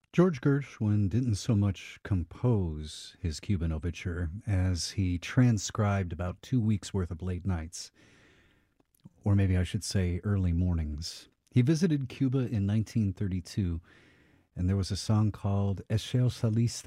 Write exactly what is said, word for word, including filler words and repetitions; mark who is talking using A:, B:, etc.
A: George Gershwin didn't so much compose his Cuban overture as he transcribed about two weeks' worth of late nights, or maybe I should say early mornings. He visited Cuba in nineteen thirty-two, and there was a song called Escheo Salista